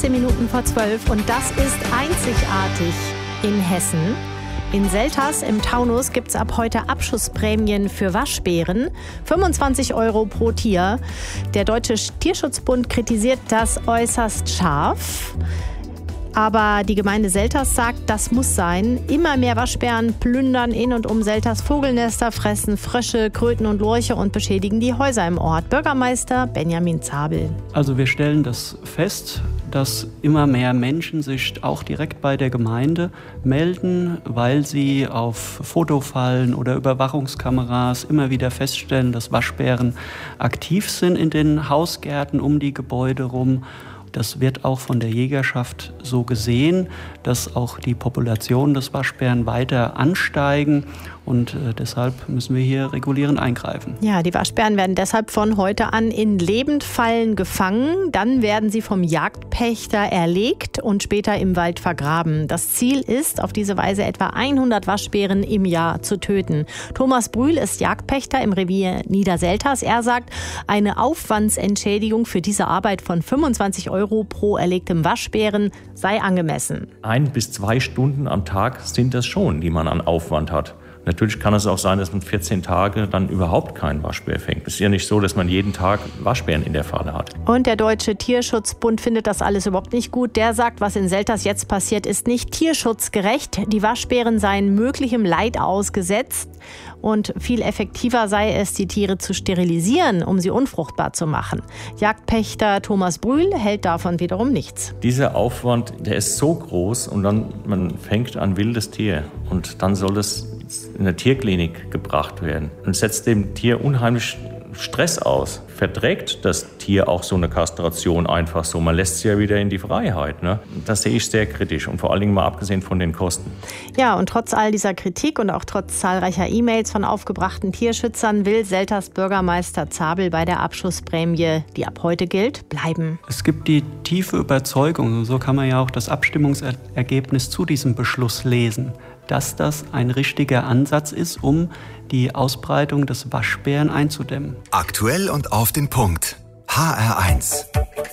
13 Minuten vor 12 und das ist einzigartig in Hessen. In Selters im Taunus gibt es ab heute Abschussprämien für Waschbären. 25 € pro Tier. Der Deutsche Tierschutzbund kritisiert das äußerst scharf. Aber die Gemeinde Selters sagt, das muss sein. Immer mehr Waschbären plündern in und um Selters Vogelnester, fressen Frösche, Kröten und Lurche und beschädigen die Häuser im Ort. Bürgermeister Benjamin Zabel. Also wir stellen das fest, dass immer mehr Menschen sich auch direkt bei der Gemeinde melden, weil sie auf Fotofallen oder Überwachungskameras immer wieder feststellen, dass Waschbären aktiv sind in den Hausgärten um die Gebäude rum. Das wird auch von der Jägerschaft so gesehen, dass auch die Population des Waschbären weiter ansteigen. Und deshalb müssen wir hier regulierend eingreifen. Ja, die Waschbären werden deshalb von heute an in Lebendfallen gefangen. Dann werden sie vom Jagdpächter erlegt und später im Wald vergraben. Das Ziel ist, auf diese Weise etwa 100 Waschbären im Jahr zu töten. Thomas Brühl ist Jagdpächter im Revier Niederselters. Er sagt, eine Aufwandsentschädigung für diese Arbeit von 25 € pro erlegtem Waschbären sei angemessen. 1 bis 2 Stunden am Tag sind das schon, die man an Aufwand hat. Natürlich kann es auch sein, dass man 14 Tage dann überhaupt keinen Waschbär fängt. Es ist ja nicht so, dass man jeden Tag Waschbären in der Falle hat. Und der Deutsche Tierschutzbund findet das alles überhaupt nicht gut. Der sagt, was in Selters jetzt passiert, ist nicht tierschutzgerecht. Die Waschbären seien möglichem Leid ausgesetzt. Und viel effektiver sei es, die Tiere zu sterilisieren, um sie unfruchtbar zu machen. Jagdpächter Thomas Brühl hält davon wiederum nichts. Dieser Aufwand, der ist so groß und dann man fängt ein wildes Tier und dann soll es in der Tierklinik gebracht werden und setzt dem Tier unheimlich Stress aus. Verträgt das Tier auch so eine Kastration einfach so? Man lässt sie ja wieder in die Freiheit. Ne? Das sehe ich sehr kritisch und vor allen Dingen mal abgesehen von den Kosten. Ja, und trotz all dieser Kritik und auch trotz zahlreicher E-Mails von aufgebrachten Tierschützern will Selters Bürgermeister Zabel bei der Abschussprämie, die ab heute gilt, bleiben. Es gibt die tiefe Überzeugung, so kann man ja auch das Abstimmungsergebnis zu diesem Beschluss lesen, dass das ein richtiger Ansatz ist, um die Ausbreitung des Waschbären einzudämmen. Aktuell und auf den Punkt. HR1.